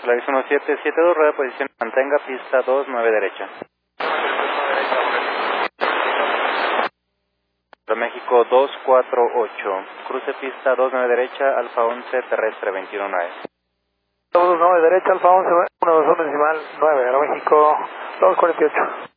Clarísimo 772, rueda de posición, mantenga pista 29 derecha. México 248, cruce pista 29 derecha, Alfa 11, terrestre 219. 29 derecha, Alfa 11, 121 decimal 9, Aeroméxico 248.